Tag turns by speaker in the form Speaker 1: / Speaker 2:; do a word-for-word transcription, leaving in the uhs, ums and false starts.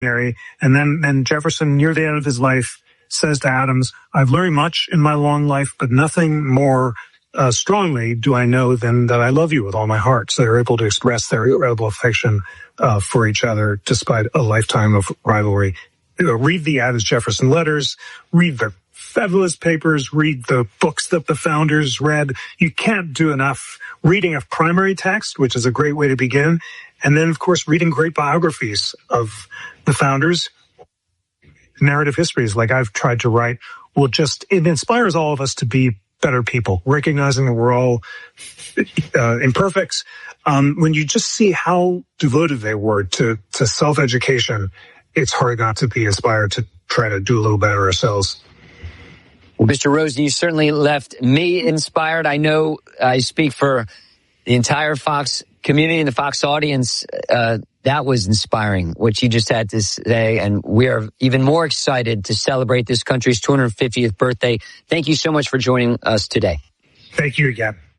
Speaker 1: And then and Jefferson, near the end of his life, says to Adams, I've learned much in my long life, but nothing more uh, strongly do I know than that I love you with all my heart. So they're able to express their incredible affection uh, for each other despite a lifetime of rivalry. You know, read the Adams Jefferson letters, read the Federalist Papers, read the books that the founders read. You can't do enough reading a primary text, which is a great way to begin. And then, of course, reading great biographies of the founders. Narrative histories, like I've tried to write, will just, it inspires all of us to be better people, recognizing that we're all uh, imperfect. Um, when you just see how devoted they were to, to self-education, it's hard not to be inspired to try to do a little better ourselves.
Speaker 2: Well, Mister Rosen, you certainly left me inspired. I know I speak for the entire Fox community and the Fox audience. Uh, that was inspiring, what you just had to say. And we are even more excited to celebrate this country's two hundred fiftieth birthday. Thank you so much for joining us today.
Speaker 1: Thank you again.